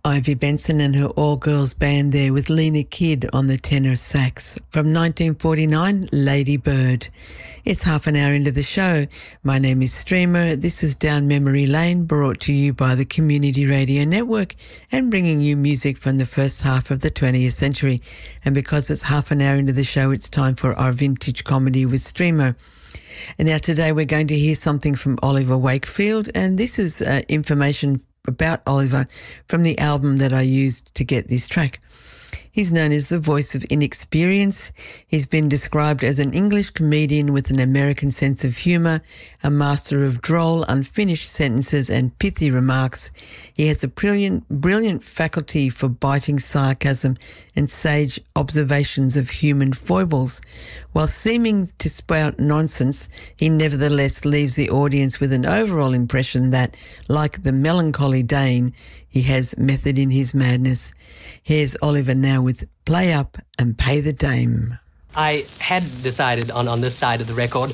Ivy Benson and her all-girls band there with Lena Kidd on the tenor sax. From 1949, Lady Bird. It's half an hour into the show. My name is Streamer. This is Down Memory Lane, brought to you by the Community Radio Network and bringing you music from the first half of the 20th century. And because it's half an hour into the show, it's time for our vintage comedy with Streamer. And now today we're going to hear something from Oliver Wakefield, and this is information about Oliver from the album that I used to get this track. He's known as the voice of inexperience. He's been described as an English comedian with an American sense of humour, a master of droll, unfinished sentences and pithy remarks. He has a brilliant faculty for biting sarcasm and sage observations of human foibles. While seeming to spout nonsense, he nevertheless leaves the audience with an overall impression that, like the melancholy Dane, he has method in his madness. Here's Oliver now with Play Up and Pay the Dame. I had decided on this side of the record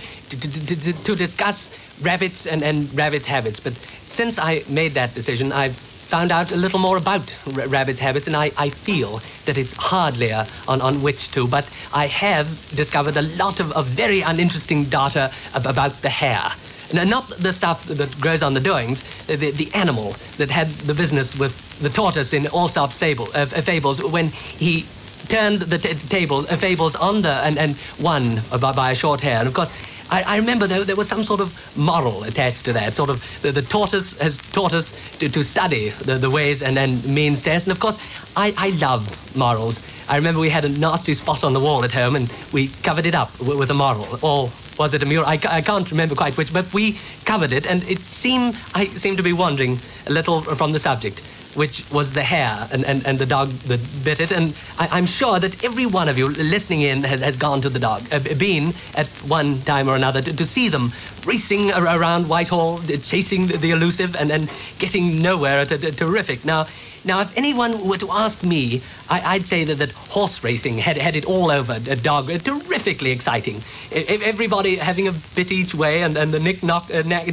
to discuss rabbits and rabbits' habits, but since I made that decision, I've found out a little more about rabbits' habits, and I feel that it's hardly on which to, but I have discovered a lot of very uninteresting data about the hare. Not the stuff that grows on the doings, the animal that had the business with the tortoise in Aesop's fables when he turned the fables on and won by a short hair. And of course, I remember there was some sort of moral attached to that, sort of the tortoise has taught us to study the ways and means test. And of course, I love morals. I remember we had a nasty spot on the wall at home and we covered it up with a moral. Or was it a mural? I can't remember quite which, but we covered it, and I seemed to be wandering a little from the subject, which was the hare and the dog that bit it. And I'm sure that every one of you listening in has gone to the dog, been at one time or another to see them racing around Whitehall, chasing the elusive and getting nowhere at a terrific. Now, if anyone were to ask me, I'd say that horse racing had it all over. A dog, terrifically exciting. Everybody having a bit each way, and the knick-knock,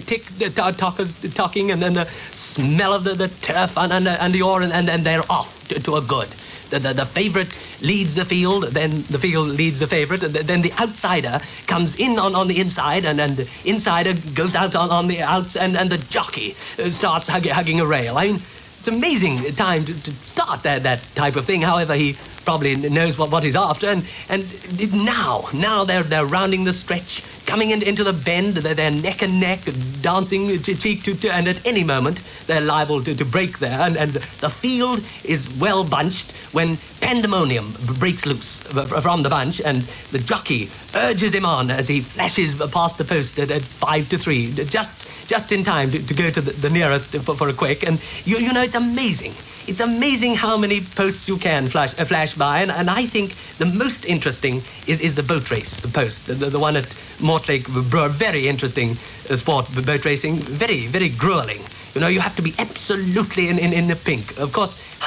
tick-tockers talking, and then the smell of the turf under the oar, and they're off to a good. The favourite leads the field, then the field leads the favourite, then the outsider comes in on the inside, and the insider goes out on the outs, and the jockey starts hugging a rail. I mean, it's an amazing time to start that type of thing. However, he probably knows what he's after. And now they're rounding the stretch, coming into the bend. They're neck and neck, dancing cheek to and at any moment they're liable to break there. And the field is well bunched when pandemonium breaks loose from the bunch, and the jockey urges him on as he flashes past the post at 5-3, just in time to go to the nearest for a quick. And you know, it's amazing. It's amazing how many posts you can flash by, and I think the most interesting is the boat race, the post, the one at Mortlake, very interesting sport, boat racing, very, very grueling. You know, you have to be absolutely in the pink. Of course,